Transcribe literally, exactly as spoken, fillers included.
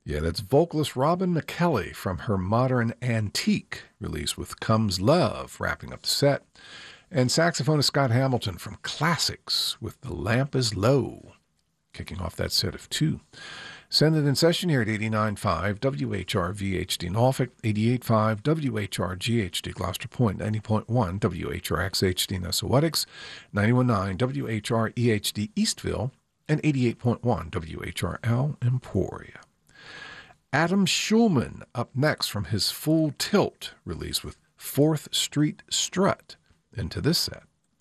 Yeah, that's vocalist Robin McKelly from her Modern Antique release with Comes Love, wrapping up the set. And saxophonist Scott Hamilton from Classics with The Lamp is Low, kicking off that set of two. Send it in session here at eighty-nine point five W H R V H D Norfolk, eighty-eight point five W H R G H D Gloucester Point, ninety point one W H R X H D Nessawatix, ninety-one point nine W H R E H D Eastville, and eighty-eight point one W H R L Emporia. Adam Schulman up next from his Full Tilt release with fourth Street Strut into this set.